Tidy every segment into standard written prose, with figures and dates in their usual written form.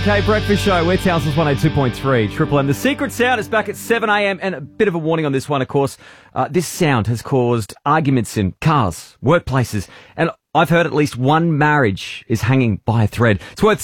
Okay, Breakfast Show. We're Townsville's 102.3 Triple M. The secret sound is back at 7 a.m. and a bit of a warning on this one, of course. This sound has caused arguments in cars, workplaces, and I've heard at least one marriage is hanging by a thread. It's worth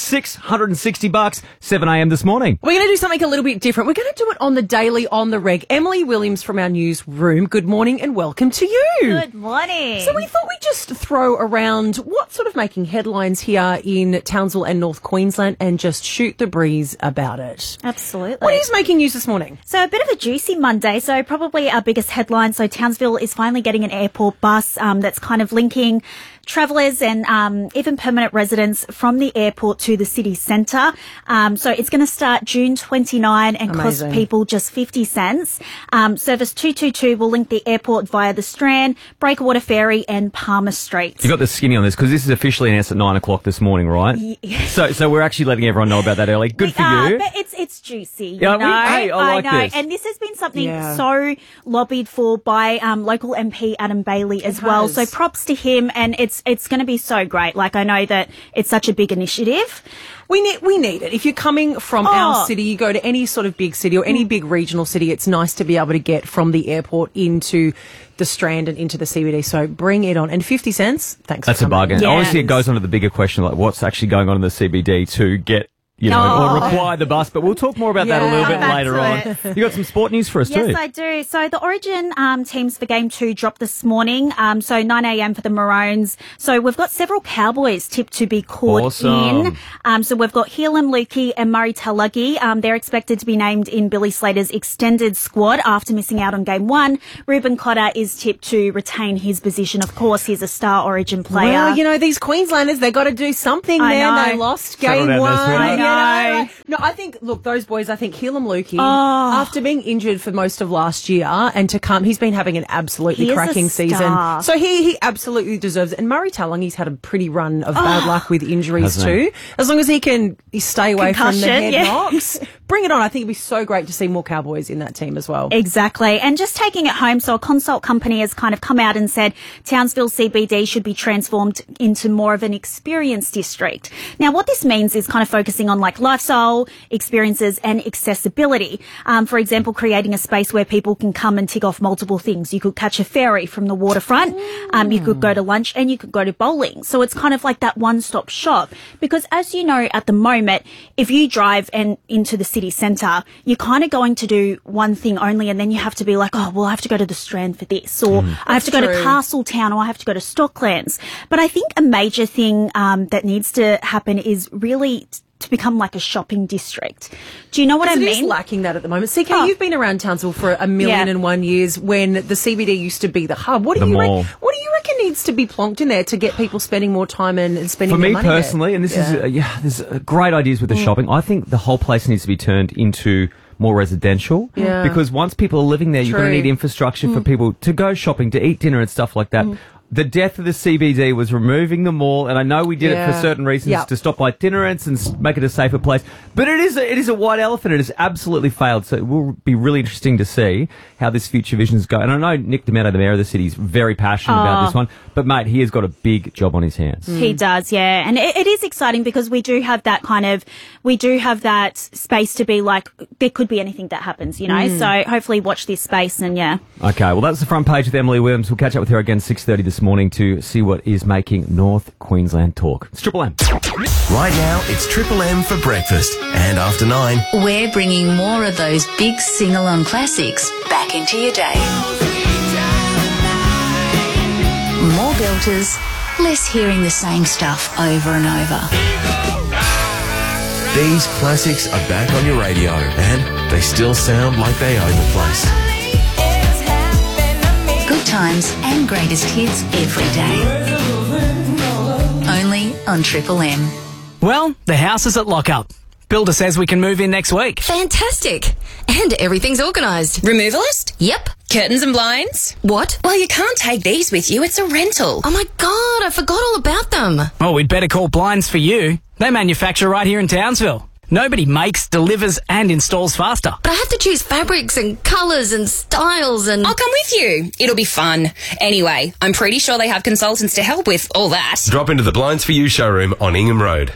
$660, 7 a.m. this morning. We're going to do something a little bit different. We're going to do it on the daily, on the reg. Emily Williams from our newsroom, good morning and welcome to you. Good morning. So we thought we'd just throw around what's sort of making headlines here in Townsville and North Queensland and just shoot the breeze about it. Absolutely. What is making news this morning? So a bit of a juicy Monday. So probably our biggest headline. So Townsville is finally getting an airport bus that's kind of linking travellers and even permanent residents from the airport to the city centre. So it's going to start June 29 and cost people just 50 cents. Service 222 will link the airport via the Strand, Breakwater Ferry and Palmer Street. You got the skinny on this because this is officially announced at 9 o'clock this morning, right? Yeah. So we're actually letting everyone know about that early. Good for you. But it's juicy, Yeah, you know? hey, I like this. And this has been something so lobbied for by local MP Adam Bailey as well. So props to him, and it's going to be so great. Like, I know that it's such a big initiative. We need it. If you're coming from our city, you go to any sort of big city or any big regional city, it's nice to be able to get from the airport into the Strand and into the CBD. So bring it on. And 50 cents, thanks. That's a bargain. Yeah. Obviously, it goes on to the bigger question, like what's actually going on in the CBD to get, you know, or require the bus. But we'll talk more about that a little bit later on. You got some sport news for us too. Yes, I do. So the Origin teams for Game 2 dropped this morning. So 9 a.m. for the Maroons. So we've got several Cowboys tipped to be called in. So we've got Helam Lukey and Murray Talagi. They're expected to be named in Billy Slater's extended squad after missing out on Game 1. Ruben Cotter is tipped to retain his position. Of course, he's a star Origin player. Well, you know, these Queenslanders, they've got to do something there. They lost Game 1. No, I think, look, those boys, I think Helam Lukey, after being injured for most of last year and to come, he's been having an absolutely cracking season. So he absolutely deserves it. And Murray Talangi's had a pretty run of bad luck with injuries too. As long as he can stay away from the head knocks, bring it on. I think it'd be so great to see more Cowboys in that team as well. Exactly. And just taking it home, so a consult company has kind of come out and said Townsville CBD should be transformed into more of an experience district. Now, what this means is kind of focusing on like lifestyle, experiences and accessibility. For example, creating a space where people can come and tick off multiple things. You could catch a ferry from the waterfront, you could go to lunch and you could go to bowling. So it's kind of like that one-stop shop because as you know, at the moment, if you drive and into the city centre, you're kind of going to do one thing only and then you have to be like, oh, well, I have to go to the Strand for this or I have to go to Castletown or I have to go to Stocklands. But I think a major thing that needs to happen is really to become like a shopping district. Do you know what I mean? It is lacking that at the moment. CK, you've been around Townsville for 1,000,001 years when the CBD used to be the hub. What do you reckon needs to be plonked in there to get people spending more time and spending their money For me personally, and this is, there's great ideas with the shopping. I think the whole place needs to be turned into more residential because once people are living there, you're going to need infrastructure for people to go shopping, to eat dinner and stuff like that. The death of the CBD was removing the mall, and I know we did it for certain reasons to stop itinerants and make it a safer place. But it is a white elephant. It has absolutely failed. So it will be really interesting to see how this future visions go. And I know Nick D'Amato, the mayor of the city, is very passionate about this one. But mate, he has got a big job on his hands. He does, yeah. And it is exciting because we do have that space to be like, there could be anything that happens, you know. So hopefully watch this space and Okay, well that's the front page with Emily Williams. We'll catch up with her again 6:30 this morning to see what is making North Queensland talk. It's Triple M. Right now, it's Triple M for breakfast. And after 9, we're bringing more of those big sing-along classics back into your day. More belters, less hearing the same stuff over and over. These classics are back on your radio and they still sound like they own the place. Good times and greatest hits every day. Only on Triple M. Well, the house is at lockup. Builder says we can move in next week. Fantastic. And everything's organised. Removalist? Yep. Curtains and blinds? What? Well, you can't take these with you. It's a rental. Oh my God, I forgot all about them. Well, we'd better call Blinds for You. They manufacture right here in Townsville. Nobody makes, delivers and installs faster. But I have to choose fabrics and colours and styles and... I'll come with you. It'll be fun. Anyway, I'm pretty sure they have consultants to help with all that. Drop into the Blinds for You showroom on Ingham Road.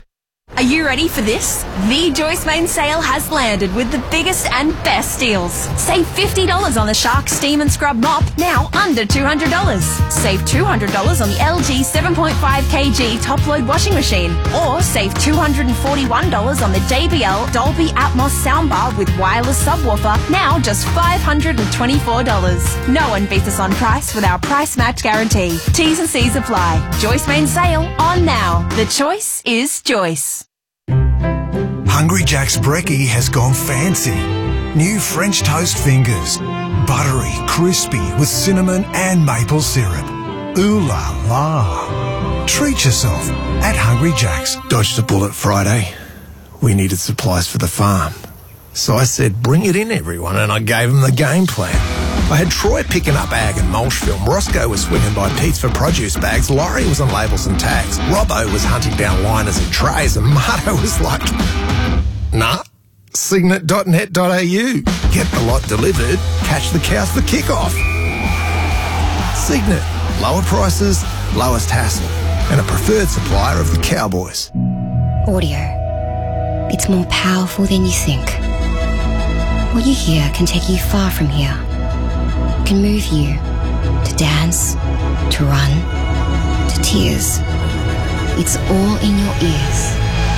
Are you ready for this? The Joyce Main sale has landed with the biggest and best deals. Save $50 on the Shark Steam and Scrub Mop, now under $200. Save $200 on the LG 7.5kg top-load washing machine. Or save $241 on the JBL Dolby Atmos soundbar with wireless subwoofer, now just $524. No one beats us on price with our price match guarantee. T's and C's apply. Joyce Main sale on now. The choice is Joyce. Hungry Jack's Brekkie has gone fancy. New French toast fingers. Buttery, crispy with cinnamon and maple syrup. Ooh la la. Treat yourself at Hungry Jack's. Dodged a bullet Friday. We needed supplies for the farm. So I said, bring it in, everyone, and I gave them the game plan. I had Troy picking up ag and mulch film. Roscoe was swinging by Pete's for produce bags. Laurie was on labels and tags. Robbo was hunting down liners and trays. And Marto was like, nah, Signet.net.au. Get the lot delivered. Catch the cows for kickoff. Signet. Lower prices, lowest hassle. And a preferred supplier of the Cowboys. Audio. It's more powerful than you think. What you hear can take you far from here. Can move you to dance, to run, to tears. It's all in your ears.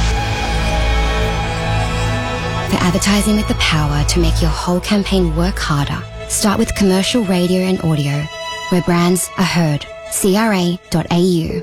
For advertising with the power to make your whole campaign work harder, start with commercial radio and audio, where brands are heard. CRA.au.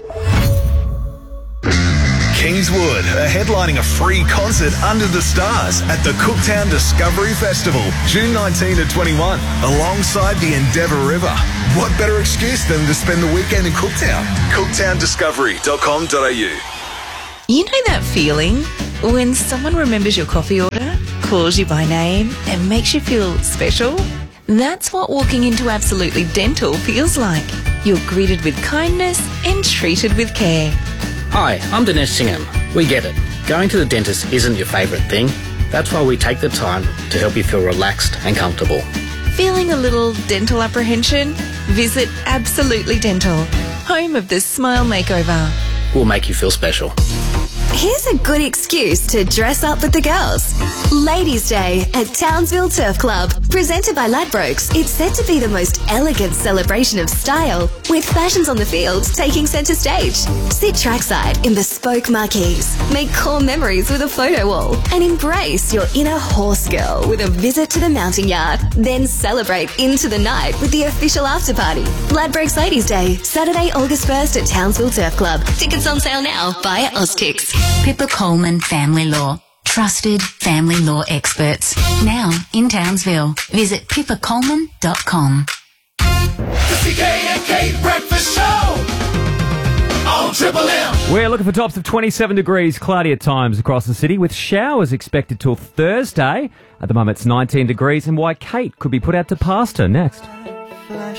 Kingswood are headlining a free concert under the stars at the Cooktown Discovery Festival, June 19 to 21, alongside the Endeavour River. What better excuse than to spend the weekend in Cooktown? CooktownDiscovery.com.au. You know that feeling when someone remembers your coffee order, calls you by name, and makes you feel special? That's what walking into Absolutely Dental feels like. You're greeted with kindness and treated with care. Hi, I'm Dinesh Singham. We get it. Going to the dentist isn't your favourite thing. That's why we take the time to help you feel relaxed and comfortable. Feeling a little dental apprehension? Visit Absolutely Dental, home of the Smile Makeover. We'll make you feel special. Here's a good excuse to dress up with the girls. Ladies' Day at Townsville Turf Club. Presented by Ladbrokes, it's set to be the most elegant celebration of style, with fashions on the field taking centre stage. Sit trackside in bespoke marquees, make core memories with a photo wall, and embrace your inner horse girl with a visit to the mounting yard. Then celebrate into the night with the official after party. Ladbrokes Ladies' Day, Saturday, August 1st at Townsville Turf Club. Tickets on sale now via Oztix. Pippa Coleman Family Law. Trusted family law experts. Now in Townsville. Visit pippacoleman.com. The CK and Kate Breakfast Show on Triple M. We're looking for tops of 27 degrees, cloudy at times across the city, with showers expected till Thursday. At the moment, it's 19 degrees, and why Kate could be put out to pasture next.